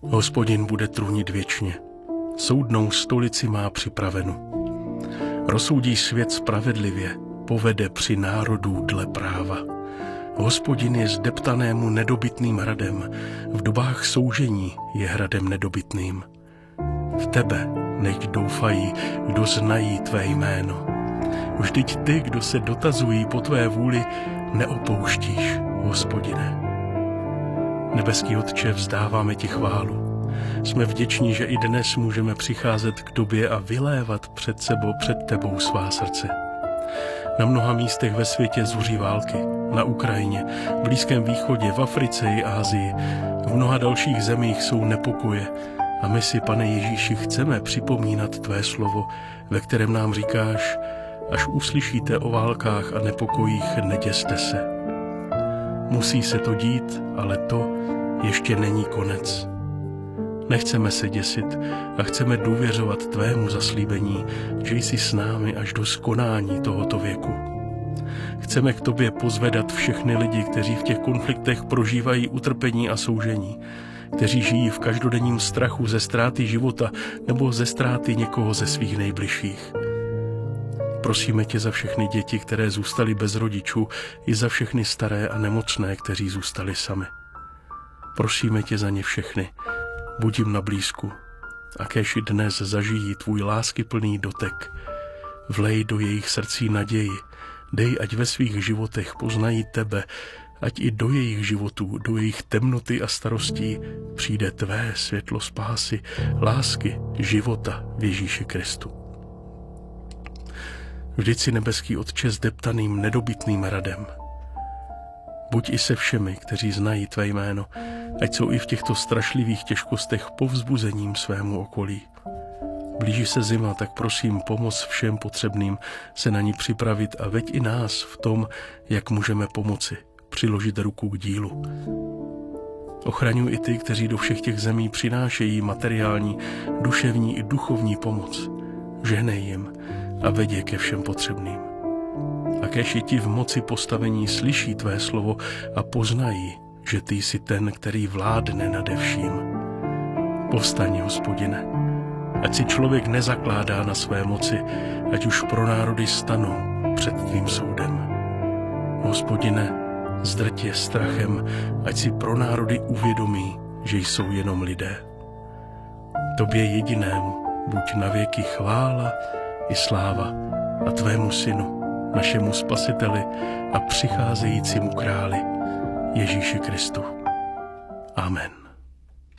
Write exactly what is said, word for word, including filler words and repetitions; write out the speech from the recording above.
Hospodin bude trůnit věčně, soudnou stolici má připravenu. Rozsoudí svět spravedlivě, povede při národů dle práva. Hospodin je zdeptanému nedobytným hradem, v dobách soužení je hradem nedobytným. V tebe nechť doufají, kdo znají tvé jméno. Vždyť ty, kdo se dotazují po tvé vůli, neopouštíš, Hospodine. Nebeský Otče, vzdáváme ti chválu. Jsme vděční, že i dnes můžeme přicházet k tobě a vylévat před sebou, před tebou svá srdce. Na mnoha místech ve světě zuří války. Na Ukrajině, v Blízkém východě, v Africe i Asii. V mnoha dalších zemích jsou nepokoje. A my si, Pane Ježíši, chceme připomínat tvé slovo, ve kterém nám říkáš, až uslyšíte o válkách a nepokojích, neděste se. Musí se to dít, ale to ještě není konec. Nechceme se děsit a chceme důvěřovat tvému zaslíbení, že jsi s námi až do skonání tohoto věku. Chceme k tobě pozvedat všechny lidi, kteří v těch konfliktech prožívají utrpení a soužení, kteří žijí v každodenním strachu ze ztráty života nebo ze ztráty někoho ze svých nejbližších. Prosíme tě za všechny děti, které zůstaly bez rodičů, i za všechny staré a nemocné, kteří zůstali sami. Prosíme tě za ně všechny, buď jim na blízku a kéž i dnes zažijí tvůj láskyplný dotek. Vlej do jejich srdcí naději, dej, ať ve svých životech poznají tebe, ať i do jejich životů, do jejich temnoty a starostí přijde tvé světlo spásy, lásky, života v Ježíši Kristu. Vždyť si, nebeský Otče, zdeptaným nedobytným radem. Buď i se všemi, kteří znají tvé jméno, ať jsou i v těchto strašlivých těžkostech povzbuzením svému okolí. Blíží se zima, tak prosím, pomoz všem potřebným se na ní připravit a veď i nás v tom, jak můžeme pomoci, přiložit ruku k dílu. Ochraňuj i ty, kteří do všech těch zemí přinášejí materiální, duševní i duchovní pomoc. Žehnej jim a veď je ke všem potřebným. A kéž i ti v moci postavení slyší tvé slovo a poznají, že ty jsi ten, který vládne nade vším. Povstaň, Hospodine, ať si člověk nezakládá na své moci, ať už pro národy stanou před tvým soudem. Hospodine, zdrť je strachem, ať si pro národy uvědomí, že jsou jenom lidé. Tobě jedinému buď navěky chvála i sláva a tvému synu, našemu spasiteli a přicházejícímu králi, Ježíši Kristu. Amen.